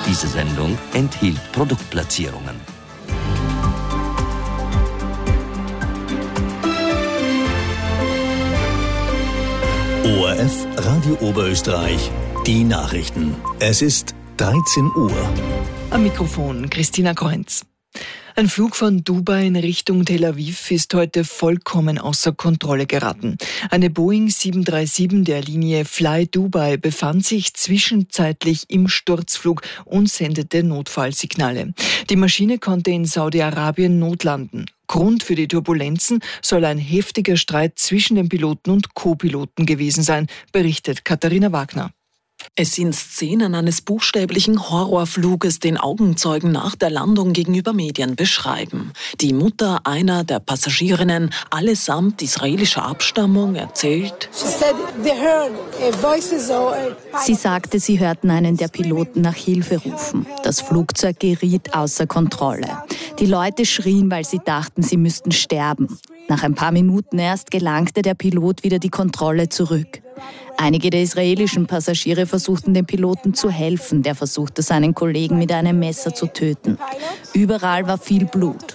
Diese Sendung enthielt Produktplatzierungen. ORF Radio Oberösterreich, die Nachrichten. Es ist 13 Uhr. Am Mikrofon Christina Kreunz. Ein Flug von Dubai in Richtung Tel Aviv ist heute vollkommen außer Kontrolle geraten. Eine Boeing 737 der Linie Fly Dubai befand sich zwischenzeitlich im Sturzflug und sendete Notfallsignale. Die Maschine konnte in Saudi-Arabien notlanden. Grund für die Turbulenzen soll ein heftiger Streit zwischen dem Piloten und Co-Piloten gewesen sein, berichtet Katharina Wagner. Es sind Szenen eines buchstäblichen Horrorfluges, den Augenzeugen nach der Landung gegenüber Medien beschreiben. Die Mutter einer der Passagierinnen, allesamt israelischer Abstammung, erzählt: Sie sagte, sie hörten einen der Piloten nach Hilfe rufen. Das Flugzeug geriet außer Kontrolle. Die Leute schrien, weil sie dachten, sie müssten sterben. Nach ein paar Minuten erst gelangte der Pilot wieder die Kontrolle zurück. Einige der israelischen Passagiere versuchten dem Piloten zu helfen. Der versuchte, seinen Kollegen mit einem Messer zu töten. Überall war viel Blut.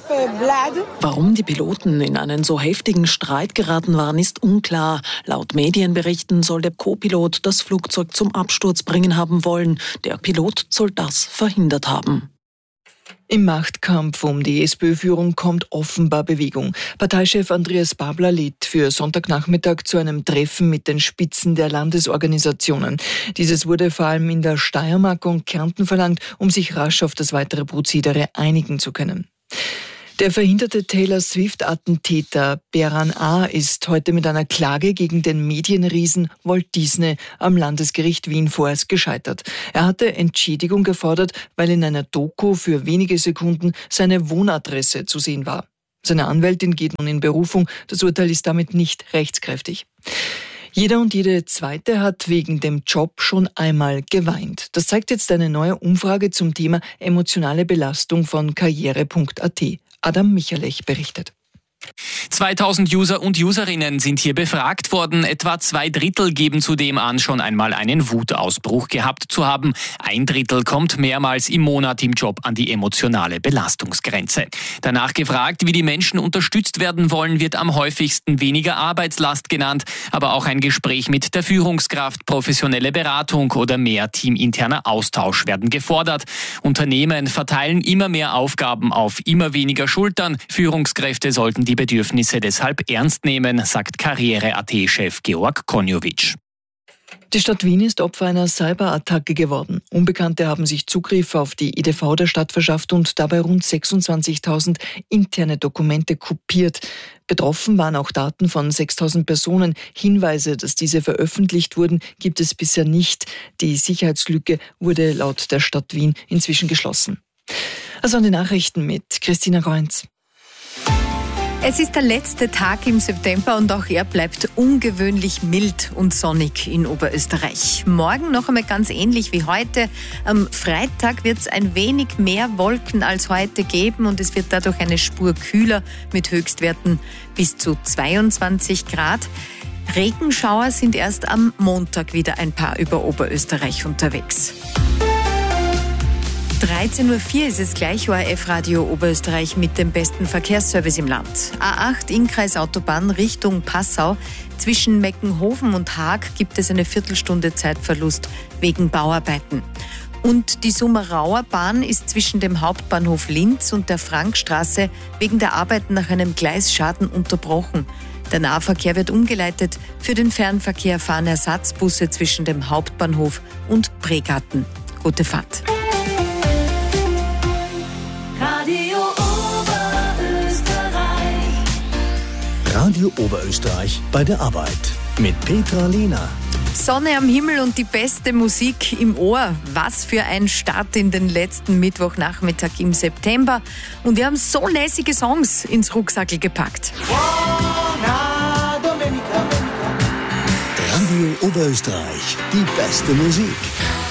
Warum die Piloten in einen so heftigen Streit geraten waren, ist unklar. Laut Medienberichten soll der Co-Pilot das Flugzeug zum Absturz bringen haben wollen. Der Pilot soll das verhindert haben. Im Machtkampf um die SPÖ-Führung kommt offenbar Bewegung. Parteichef Andreas Babler lädt für Sonntagnachmittag zu einem Treffen mit den Spitzen der Landesorganisationen. Dieses wurde vor allem in der Steiermark und Kärnten verlangt, um sich rasch auf das weitere Prozedere einigen zu können. Der verhinderte Taylor Swift-Attentäter Beran A. ist heute mit einer Klage gegen den Medienriesen Walt Disney am Landesgericht Wien vorerst gescheitert. Er hatte Entschädigung gefordert, weil in einer Doku für wenige Sekunden seine Wohnadresse zu sehen war. Seine Anwältin geht nun in Berufung. Das Urteil ist damit nicht rechtskräftig. Jeder und jede Zweite hat wegen dem Job schon einmal geweint. Das zeigt jetzt eine neue Umfrage zum Thema emotionale Belastung von karriere.at. Adam Michalech berichtet. 2000 User und Userinnen sind hier befragt worden. Etwa 2/3 geben zudem an, schon einmal einen Wutausbruch gehabt zu haben. 1/3 kommt mehrmals im Monat im Job an die emotionale Belastungsgrenze. Danach gefragt, wie die Menschen unterstützt werden wollen, wird am häufigsten weniger Arbeitslast genannt, aber auch ein Gespräch mit der Führungskraft, professionelle Beratung oder mehr teaminterner Austausch werden gefordert. Unternehmen verteilen immer mehr Aufgaben auf immer weniger Schultern. Führungskräfte sollten die Bedürfnisse deshalb ernst nehmen, sagt Karriere.at-Chef Georg Konjovic. Die Stadt Wien ist Opfer einer Cyberattacke geworden. Unbekannte haben sich Zugriff auf die EDV der Stadt verschafft und dabei rund 26.000 interne Dokumente kopiert. Betroffen waren auch Daten von 6.000 Personen. Hinweise, dass diese veröffentlicht wurden, gibt es bisher nicht. Die Sicherheitslücke wurde laut der Stadt Wien inzwischen geschlossen. Also an die Nachrichten mit Christina Kreunz. Es ist der letzte Tag im September und auch er bleibt ungewöhnlich mild und sonnig in Oberösterreich. Morgen noch einmal ganz ähnlich wie heute. Am Freitag wird es ein wenig mehr Wolken als heute geben und es wird dadurch eine Spur kühler mit Höchstwerten bis zu 22 Grad. Regenschauer sind erst am Montag wieder ein paar über Oberösterreich unterwegs. 13.04 Uhr ist es gleich, ORF Radio Oberösterreich mit dem besten Verkehrsservice im Land. A8 Innkreisautobahn Richtung Passau. Zwischen Meckenhofen und Haag gibt es eine Viertelstunde Zeitverlust wegen Bauarbeiten. Und die Summerauer Bahn ist zwischen dem Hauptbahnhof Linz und der Frankstraße wegen der Arbeiten nach einem Gleisschaden unterbrochen. Der Nahverkehr wird umgeleitet. Für den Fernverkehr fahren Ersatzbusse zwischen dem Hauptbahnhof und Pregarten. Gute Fahrt. Radio Oberösterreich bei der Arbeit mit Petra Lehner. Sonne am Himmel und die beste Musik im Ohr. Was für ein Start in den letzten Mittwochnachmittag im September. Und wir haben so lässige Songs ins Rucksackel gepackt. Radio Oberösterreich, die beste Musik.